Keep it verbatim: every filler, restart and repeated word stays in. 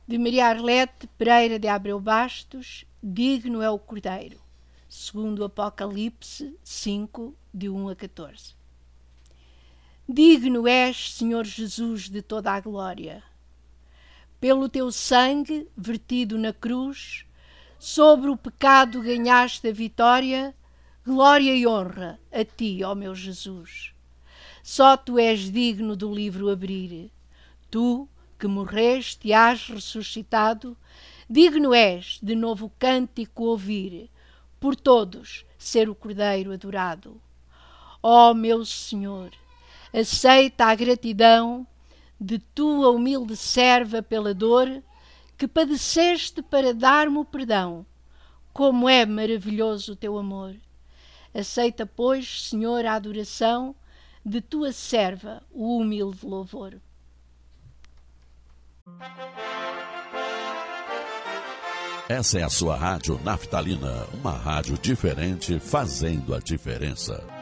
De Maria Arlete Pereira de Abreu Bastos, digno é o Cordeiro, segundo Apocalipse cinco, de um a catorze. Digno és, Senhor Jesus, de toda a glória. Pelo teu sangue, vertido na cruz, sobre o pecado ganhaste a vitória, glória e honra a ti, ó meu Jesus. Só tu és digno do livro abrir. Tu, que morreste e has ressuscitado, digno és de novo cântico ouvir, por todos ser o Cordeiro adorado. Ó meu Senhor, aceita a gratidão de tua humilde serva pela dor que padeceste para dar-me o perdão. Como é maravilhoso o teu amor. Aceita, pois, Senhor, a adoração de tua serva, o humilde louvor. Essa é a sua rádio Naftalina, uma rádio diferente fazendo a diferença.